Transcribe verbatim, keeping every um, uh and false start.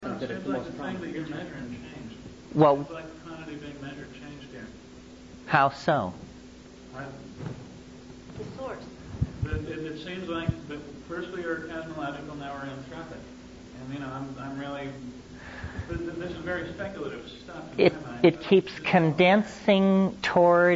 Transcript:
It that it's seems the like most the thing common. that you're measuring changed. Well, Seems like the quantity being measured changed here. how so? I- The source. It, it, it seems like that first we were cosmological, now we're anthropic. And, you know, I'm, I'm really, this this is very speculative stuff in It, my mind. it keeps condensing toward